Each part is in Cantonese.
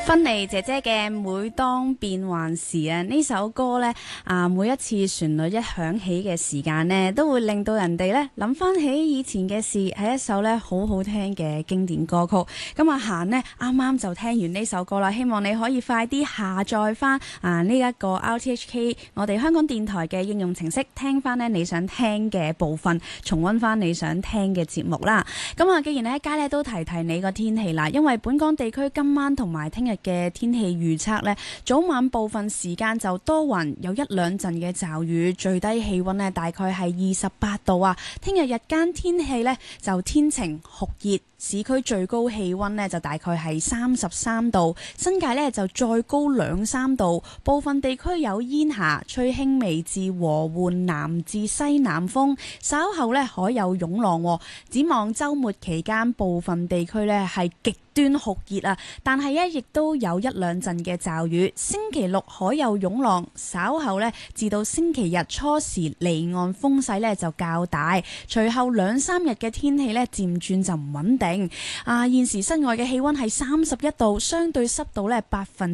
芬妮姐姐嘅每當變幻時啊，呢首歌呢，每一次旋律一響起嘅時間呢，都會令到人哋呢諗翻起以前嘅事，係一首呢好好聽嘅經典歌曲。咁阿嫻呢啱啱就聽完呢首歌啦，希望你可以快啲下載翻呢一個 RTHK 我哋香港電台嘅應用程式，聽翻呢你想聽嘅部分，重溫翻你想聽嘅節目啦。咁啊，既然你喺街呢都提提你個天氣啦，因為本港地區今晚同埋聽日嘅天氣預測呢，早晚部分時間就多雲，有一兩陣嘅驟雨，最低氣溫呢大概係28度啊。聽日日間天氣呢就天晴酷熱，市區最高氣溫呢就大概係33度，新界呢就再高2-3度，部分地區有煙霞，吹輕微至和緩南至西南風，稍後呢可有湧浪。展望週末期間，部分地區呢係極端酷熱啊，但係呢亦都有一兩陣嘅驟雨。星期六可有湧浪，稍後呢至到星期日初時離岸風勢呢就較大，隨後2-3日嘅天氣呢漸轉就唔穩定。現時室外嘅氣溫係31度，相對濕度呢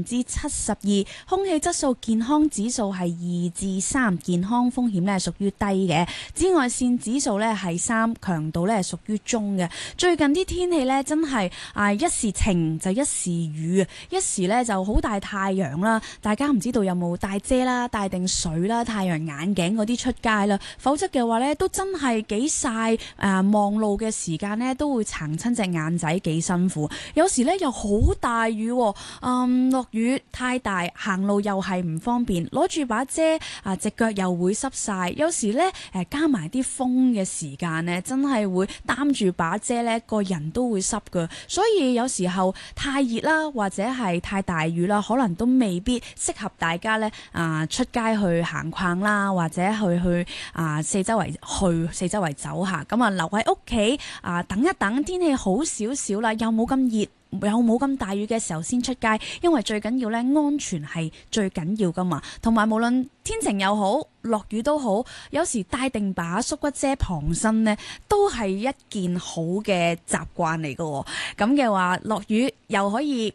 72%，空氣質素健康指數係2至3，健康風險呢屬於低嘅。紫外線指數呢係3，強度呢係屬於中嘅。最近啲天氣呢真係一時晴就一時雨，一時呢就好大太陽啦。大家唔知道有冇帶遮啦、帶定水啦、太陽眼鏡嗰啲出街啦，否則嘅話呢都真係幾曬。望路嘅時間呢都會撐親隻眼仔，幾辛苦。有時呢又好大雨，落雨太大，行路又係唔方便，攞住把遮隻腳又會濕晒。有時呢加埋啲風嘅時間呢，真係會擔住把遮呢，個人都會濕㗎。所以有時候太熱啦，或者係太大雨啦，可能都未必適合大家呢出街去行逛啦，或者去四周圍走下。咁留喺屋企等一等，天氣好少少啦，又冇咁熱，又冇咁大雨嘅時候先出街，因為最緊要呢安全係最緊要噶嘛。同埋無論天晴又好，落雨都好，有時帶定把縮骨遮傍身呢，都係一件好嘅習慣嚟噶。咁嘅話，落雨又可以